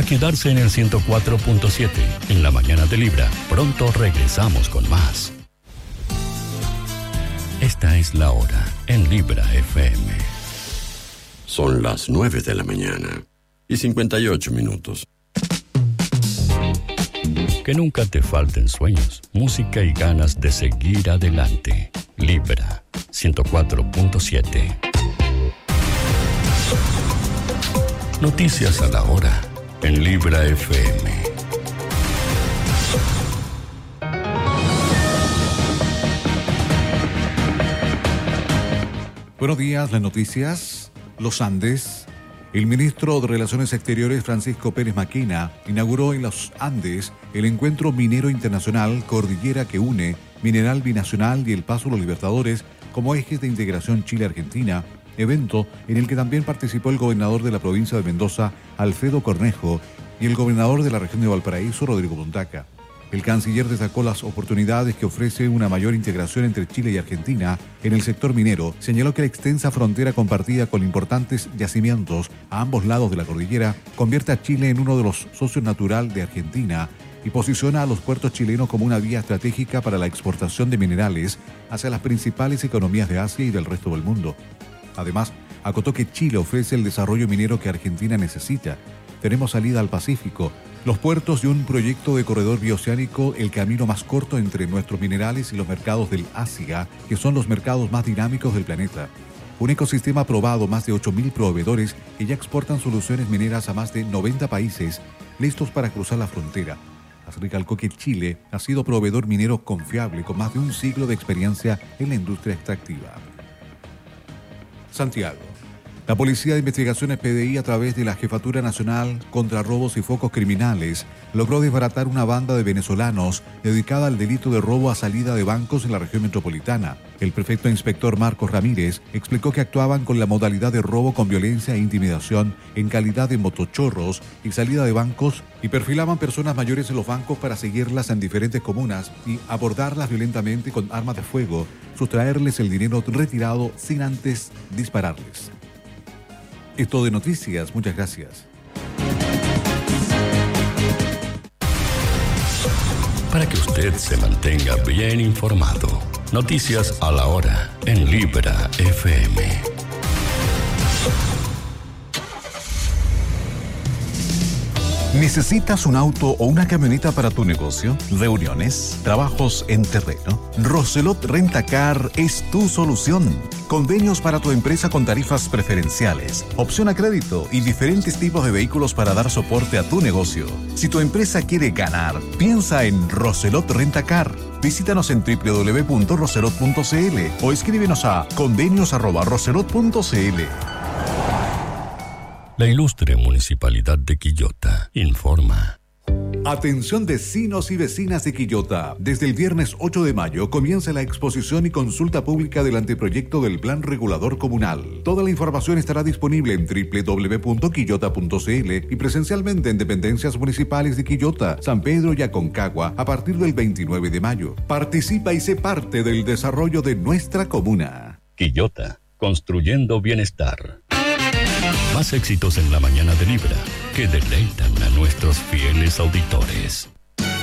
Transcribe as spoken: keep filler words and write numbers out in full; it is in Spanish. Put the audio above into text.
quedarse en el ciento cuatro punto siete, en la mañana de Libra. Pronto regresamos con más. Esta es la hora en Libra F M. Son las nueve de la mañana y cincuenta y ocho minutos. Que nunca te falten sueños, música y ganas de seguir adelante. Libra ciento cuatro punto siete. Noticias a la hora en Libra F M. Buenos días, las noticias. Los Andes. El ministro de Relaciones Exteriores, Francisco Pérez Maquina, inauguró en los Andes el encuentro minero internacional Cordillera que une Mineral Binacional y el Paso Los Libertadores como ejes de integración Chile-Argentina, evento en el que también participó el gobernador de la provincia de Mendoza, Alfredo Cornejo, y el gobernador de la región de Valparaíso, Rodrigo Puntaca. El canciller destacó las oportunidades que ofrece una mayor integración entre Chile y Argentina en el sector minero. Señaló que la extensa frontera compartida con importantes yacimientos a ambos lados de la cordillera convierte a Chile en uno de los socios naturales de Argentina y posiciona a los puertos chilenos como una vía estratégica para la exportación de minerales hacia las principales economías de Asia y del resto del mundo. Además, acotó que Chile ofrece el desarrollo minero que Argentina necesita. Tenemos salida al Pacífico, los puertos y un proyecto de corredor bioceánico, el camino más corto entre nuestros minerales y los mercados del Asia, que son los mercados más dinámicos del planeta. Un ecosistema probado, más de ocho mil proveedores que ya exportan soluciones mineras a más de noventa países, listos para cruzar la frontera. Recalcó que Chile ha sido proveedor minero confiable con más de un siglo de experiencia en la industria extractiva. Santiago. La Policía de Investigaciones P D I, a través de la Jefatura Nacional contra Robos y Focos Criminales, logró desbaratar una banda de venezolanos dedicada al delito de robo a salida de bancos en la región metropolitana. El prefecto inspector Marcos Ramírez explicó que actuaban con la modalidad de robo con violencia e intimidación en calidad de motochorros y salida de bancos, y perfilaban personas mayores en los bancos para seguirlas en diferentes comunas y abordarlas violentamente con armas de fuego, sustraerles el dinero retirado sin antes dispararles. Esto de noticias, muchas gracias. Para que usted se mantenga bien informado, noticias a la hora en Libra F M. ¿Necesitas un auto o una camioneta para tu negocio? ¿Reuniones? ¿Trabajos en terreno? Roselot Rentacar es tu solución. Convenios para tu empresa con tarifas preferenciales, opción a crédito y diferentes tipos de vehículos para dar soporte a tu negocio. Si tu empresa quiere ganar, piensa en Roselot Rentacar. Visítanos en doble u doble u doble u punto roselot punto c l o escríbenos a convenios arroba roselot punto c l. La ilustre Municipalidad de Quillota informa. Atención vecinos y vecinas de Quillota. Desde el viernes ocho de mayo comienza la exposición y consulta pública del anteproyecto del Plan Regulador Comunal. Toda la información estará disponible en doble u doble u doble u punto quillota punto c l y presencialmente en dependencias municipales de Quillota, San Pedro y Aconcagua a partir del veintinueve de mayo. Participa y sé parte del desarrollo de nuestra comuna. Quillota, construyendo bienestar. Más éxitos en la mañana de Libra, que deleitan a nuestros fieles auditores.